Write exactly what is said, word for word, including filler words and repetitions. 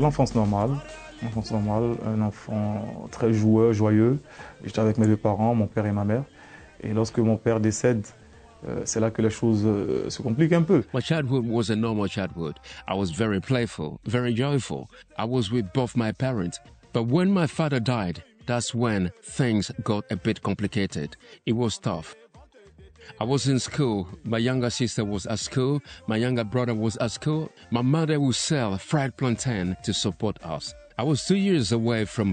L'enfance normale, l'enfance normale, un enfant très joueur, joyeux. J'étais avec mes deux parents, mon père et ma mère. Et lorsque mon père décède, euh, c'est là que les choses euh, se compliquent un peu. My childhood was a normal childhood. I was very playful, very joyful. I was with both my parents. But when my father died, that's when things got a bit complicated. It was tough. I was in school. My younger sister was at school. My younger brother was at school. My mother would sell fried plantain to support us. I was two years away from